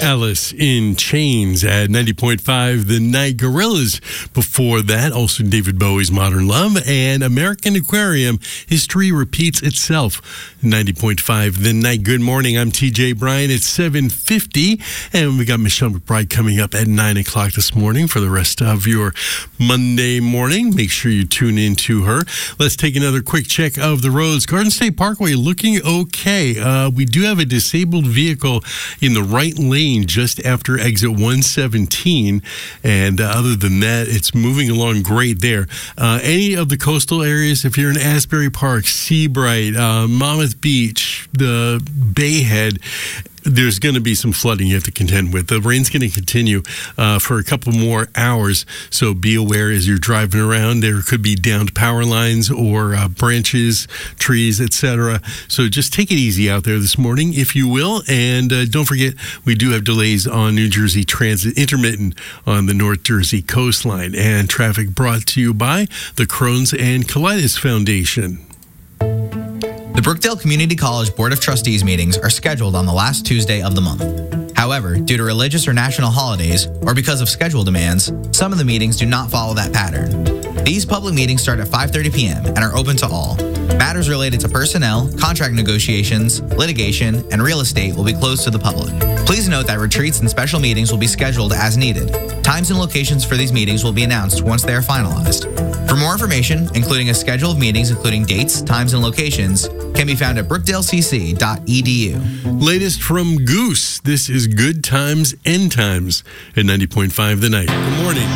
Alice in Chains at 90.5, The Night Gorillas. Before that, also David Bowie's Modern Love and American Aquarium, History Repeats Itself. 90.5, The Night. Good morning. I'm TJ Bryan. It's 7:50, and we got Michelle McBride coming up at 9 o'clock this morning for the rest of your Monday morning. Make sure you tune in to her. Let's take another quick check of the roads. Garden State Parkway looking okay. We do have a disabled vehicle in the right lane just after exit 117, and other than that, it's moving along great there. Any of the coastal areas, if you're in Asbury Park, Seabright, Monmouth Beach, the Bayhead, there's going to be some flooding you have to contend with. The rain's going to continue for a couple more hours, so be aware as you're driving around. There could be downed power lines or branches, trees, etc. So just take it easy out there this morning, if you will. And don't forget, we do have delays on New Jersey Transit, intermittent on the North Jersey coastline. And traffic brought to you by the Crohn's and Colitis Foundation. The Brookdale Community College Board of Trustees meetings are scheduled on the last Tuesday of the month. However, due to religious or national holidays, or because of schedule demands, some of the meetings do not follow that pattern. These public meetings start at 5:30 p.m. and are open to all. Matters related to personnel, contract negotiations, litigation, and real estate will be closed to the public. Please note that retreats and special meetings will be scheduled as needed. Times and locations for these meetings will be announced once they are finalized. For more information, including a schedule of meetings including dates, times, and locations, can be found at brookdalecc.edu. Latest from Goose. This is Good Times, End Times at 90.5 The Night. Good morning.